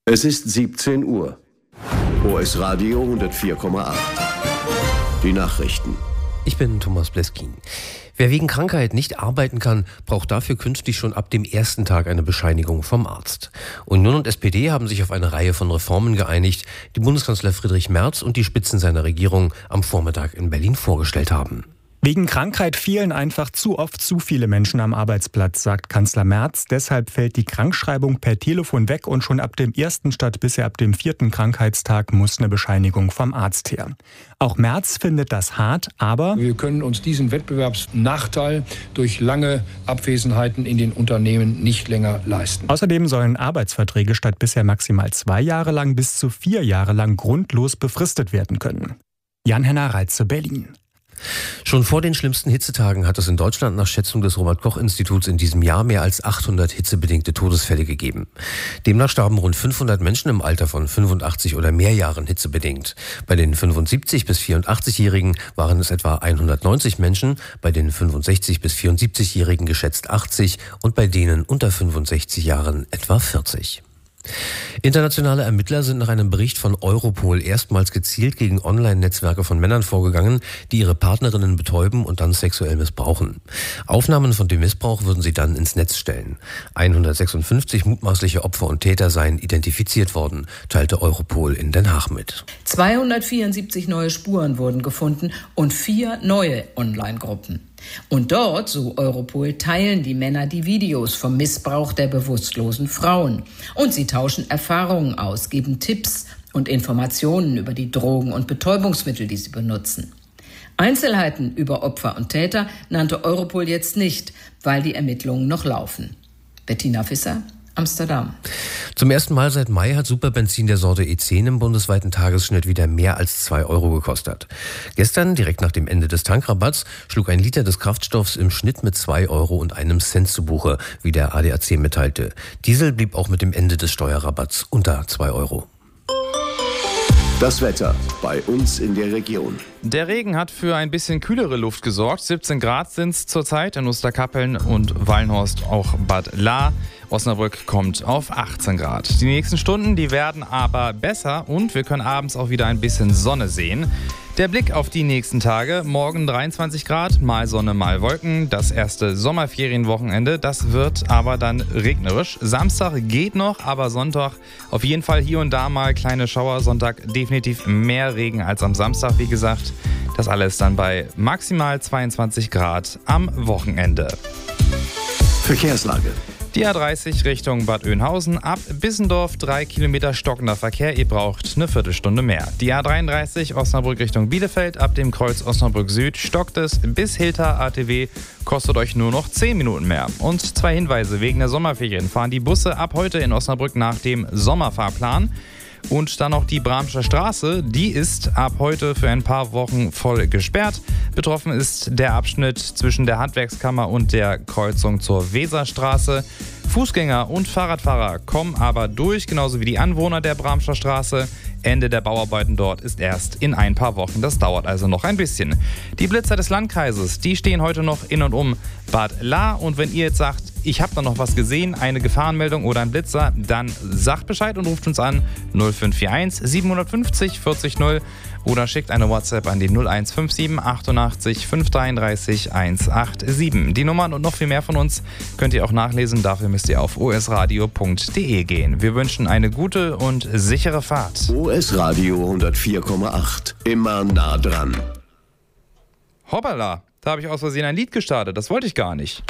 Es ist 17 Uhr. OS Radio 104,8. Die Nachrichten. Ich bin Thomas Bleskin. Wer wegen Krankheit nicht arbeiten kann, braucht dafür künftig schon ab dem ersten Tag eine Bescheinigung vom Arzt. Union und SPD haben sich auf eine Reihe von Reformen geeinigt, die Bundeskanzler Friedrich Merz und die Spitzen seiner Regierung am Vormittag in Berlin vorgestellt haben. Wegen Krankheit fehlen einfach zu oft zu viele Menschen am Arbeitsplatz, sagt Kanzler Merz. Deshalb fällt die Krankschreibung per Telefon weg und schon ab dem ersten statt bisher ab dem 4. Krankheitstag muss eine Bescheinigung vom Arzt her. Auch Merz findet das hart, aber wir können uns diesen Wettbewerbsnachteil durch lange Abwesenheiten in den Unternehmen nicht länger leisten. Außerdem sollen Arbeitsverträge statt bisher maximal 2 Jahre lang bis zu 4 Jahre lang grundlos befristet werden können. Jan-Henner Reitze, Berlin. Schon vor den schlimmsten Hitzetagen hat es in Deutschland nach Schätzung des Robert-Koch-Instituts in diesem Jahr mehr als 800 hitzebedingte Todesfälle gegeben. Demnach starben rund 500 Menschen im Alter von 85 oder mehr Jahren hitzebedingt. Bei den 75- bis 84-Jährigen waren es etwa 190 Menschen, bei den 65- bis 74-Jährigen geschätzt 80 und bei denen unter 65 Jahren etwa 40. Internationale Ermittler sind nach einem Bericht von Europol erstmals gezielt gegen Online-Netzwerke von Männern vorgegangen, die ihre Partnerinnen betäuben und dann sexuell missbrauchen. Aufnahmen von dem Missbrauch würden sie dann ins Netz stellen. 156 mutmaßliche Opfer und Täter seien identifiziert worden, teilte Europol in Den Haag mit. 274 neue Spuren wurden gefunden und 4 neue Online-Gruppen. Und dort, so Europol, teilen die Männer die Videos vom Missbrauch der bewusstlosen Frauen. Und sie tauschen Erfahrungen aus, geben Tipps und Informationen über die Drogen und Betäubungsmittel, die sie benutzen. Einzelheiten über Opfer und Täter nannte Europol jetzt nicht, weil die Ermittlungen noch laufen. Bettina Visser, Amsterdam. Zum ersten Mal seit Mai hat Superbenzin der Sorte E10 im bundesweiten Tagesschnitt wieder mehr als 2 Euro gekostet. Gestern, direkt nach dem Ende des Tankrabatts, schlug ein Liter des Kraftstoffs im Schnitt mit 2 Euro und einem Cent zu Buche, wie der ADAC mitteilte. Diesel blieb auch mit dem Ende des Steuerrabatts unter 2 Euro. Das Wetter bei uns in der Region. Der Regen hat für ein bisschen kühlere Luft gesorgt. 17 Grad sind es zurzeit in Osterkappeln und Wallenhorst, auch Bad Lahr. Osnabrück kommt auf 18 Grad. Die nächsten Stunden, die werden aber besser und wir können abends auch wieder ein bisschen Sonne sehen. Der Blick auf die nächsten Tage. Morgen 23 Grad, mal Sonne, mal Wolken. Das erste Sommerferienwochenende, das wird aber dann regnerisch. Samstag geht noch, aber Sonntag auf jeden Fall hier und da mal kleine Schauer. Sonntag definitiv mehr Regen als am Samstag, wie gesagt. Das alles dann bei maximal 22 Grad am Wochenende. Verkehrslage. Die A30 Richtung Bad Oeynhausen, ab Bissendorf 3 Kilometer stockender Verkehr, ihr braucht eine Viertelstunde mehr. Die A33 Osnabrück Richtung Bielefeld, ab dem Kreuz Osnabrück Süd stockt es bis Hilter ATW, kostet euch nur noch 10 Minuten mehr. Und 2 Hinweise: wegen der Sommerferien fahren die Busse ab heute in Osnabrück nach dem Sommerfahrplan. Und dann noch die Bramscher Straße, die ist ab heute für ein paar Wochen voll gesperrt. Betroffen ist der Abschnitt zwischen der Handwerkskammer und der Kreuzung zur Weserstraße. Fußgänger und Fahrradfahrer kommen aber durch, genauso wie die Anwohner der Bramscher Straße. Ende der Bauarbeiten dort ist erst in ein paar Wochen. Das dauert also noch ein bisschen. Die Blitzer des Landkreises, die stehen heute noch in und um Bad Lahr. Und wenn ihr jetzt sagt, ich habe da noch was gesehen, eine Gefahrenmeldung oder ein Blitzer, dann sagt Bescheid und ruft uns an 0541 750 40 0 oder schickt eine WhatsApp an die 0157 88 533 187. Die Nummern und noch viel mehr von uns könnt ihr auch nachlesen. Dafür müsst ihr auf osradio.de gehen. Wir wünschen eine gute und sichere Fahrt. OS Radio 104,8. Immer nah dran. Hoppala, da habe ich aus Versehen ein Lied gestartet. Das wollte ich gar nicht.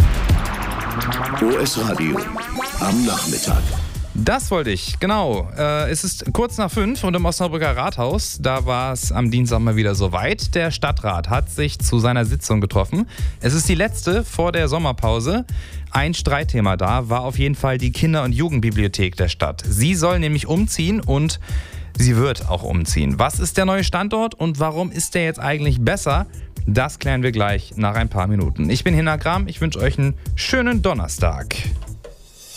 OS Radio am Nachmittag. Das wollte ich, genau. Es ist kurz nach 5 und im Osnabrücker Rathaus, da war es am Dienstag mal wieder soweit. Der Stadtrat hat sich zu seiner Sitzung getroffen. Es ist die letzte vor der Sommerpause. Ein Streitthema da war auf jeden Fall die Kinder- und Jugendbibliothek der Stadt. Sie soll nämlich umziehen und sie wird auch umziehen. Was ist der neue Standort und warum ist der jetzt eigentlich besser? Das klären wir gleich nach ein paar Minuten. Ich bin Hinner Kram, ich wünsche euch einen schönen Donnerstag.